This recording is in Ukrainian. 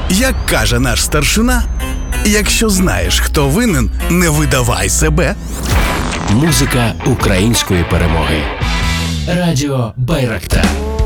Як каже наш старшина, якщо знаєш, хто винен, не видавай себе. Музика української перемоги. Радіо Байрактар.